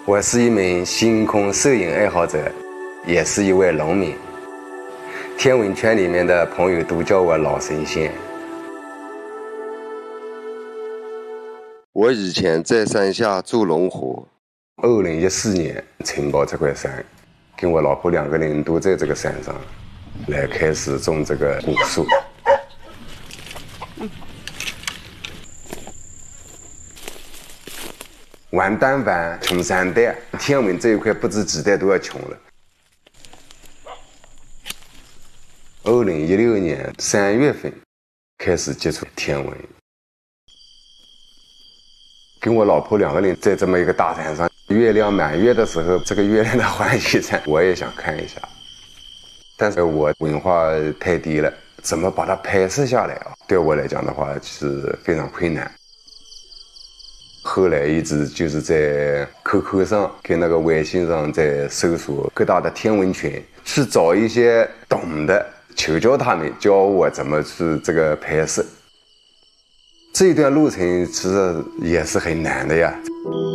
我是一名星空摄影爱好者，也是一位农民。天文圈里面的朋友都叫我老神仙。 我以前在山下做农活。 2014年承包这块山，跟我老婆2个人都在这个山上来开始种这个果树。玩单反，穷3代，天文这一块不知几代都要穷了。2016年3月份开始接触天文，跟我老婆2个人在这么一个大山上，月亮满月的时候，这个月亮的欢喜山我也想看一下，但是我文化太低了，怎么把它拍摄下来啊？对我来讲的话是非常困难。后来一直就是在 QQ 上跟那个微信上在搜索各大的天文群，去找一些懂的，求教他们教我怎么去这个拍摄。这一段路程其实也是很难的呀。